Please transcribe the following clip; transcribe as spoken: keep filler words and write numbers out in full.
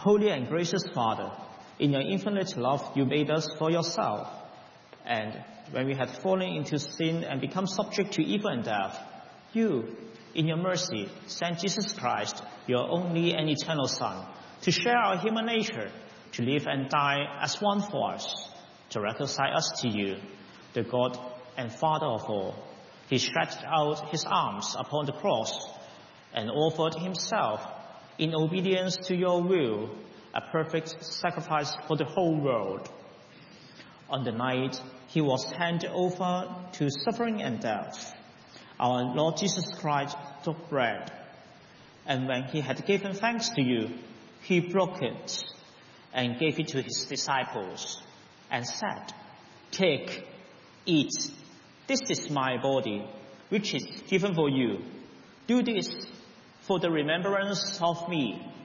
Holy and gracious Father, in your infinite love you made us for yourself. And when we had fallen into sin and become subject to evil and death, you, in your mercy, sent Jesus Christ, your only and eternal Son, to share our human nature, to live and die as one for us, to reconcile us to you, the God and Father of all. He stretched out his arms upon the cross and offered himself in obedience to your will, a perfect sacrifice for the whole world. On the night he was handed over to suffering and death, our Lord Jesus Christ took bread, and when he had given thanks to you, he broke it and gave it to his disciples and said, "Take, eat, this is my body, which is given for you. Do this for the remembrance of me."